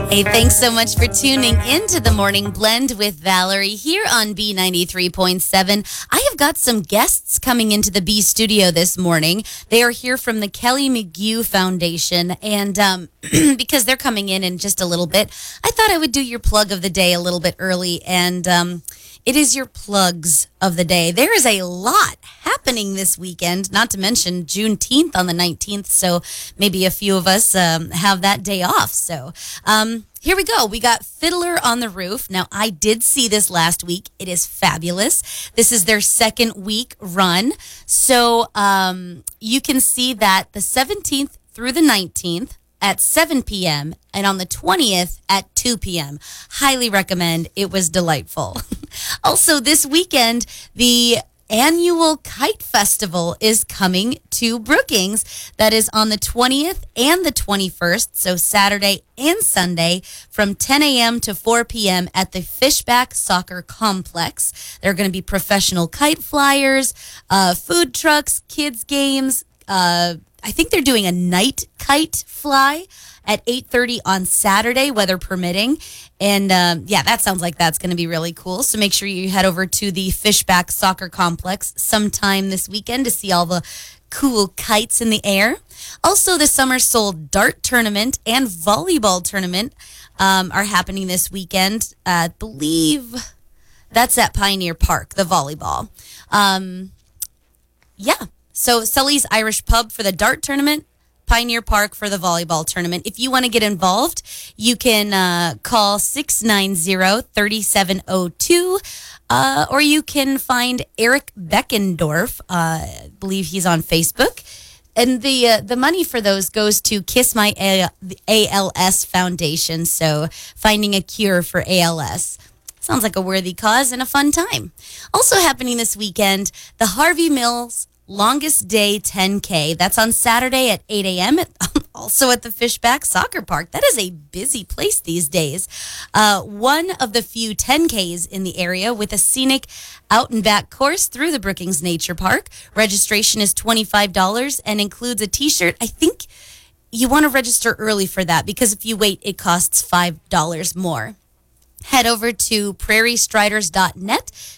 Hey, thanks so much for tuning into the Morning Blend with Valerie here on B93.7. I have got some guests coming into the B studio this morning. They are here from the Kelly McGue Foundation, and because they're coming in just a little bit, I thought I would do your plug of the day a little bit early, and it is your plugs of the day. There is a lot happening this weekend, not to mention Juneteenth on the 19th, so maybe a few of us have that day off. So here we go. We got Fiddler on the Roof. Now, I did see this last week. It is fabulous. This is their second week run. So you can see that the 17th through the 19th, at 7 p.m. and on the 20th at 2 p.m. Highly recommend. It was delightful. Also, this weekend, the annual Kite Festival is coming to Brookings. That is on the 20th and the 21st, so Saturday and Sunday from 10 a.m. to 4 p.m. at the Fishback Soccer Complex. There are going to be professional kite flyers, food trucks, kids games, I think they're doing a night kite fly at 8:30 on Saturday, weather permitting. And that sounds like that's going to be really cool. So make sure you head over to the Fishback Soccer Complex sometime this weekend to see all the cool kites in the air. Also, the Summer Soul Dart Tournament and Volleyball Tournament are happening this weekend. I believe that's at Pioneer Park, the volleyball. So Sully's Irish Pub for the dart tournament, Pioneer Park for the volleyball tournament. If you want to get involved, you can call 690-3702, or you can find Eric Beckendorf. I believe he's on Facebook. And the money for those goes to Kiss My ALS Foundation, so finding a cure for ALS. Sounds like a worthy cause and a fun time. Also happening this weekend, the Harvey Mills Longest Day 10K. That's on Saturday at 8 a.m. Also at the Fishback Soccer Park. That is a busy place these days. One of the few 10Ks in the area with a scenic out and back course through the Brookings Nature Park. Registration is $25 and includes a t-shirt. I think you want to register early for that because if you wait, it costs $5 more. Head over to prairiestriders.net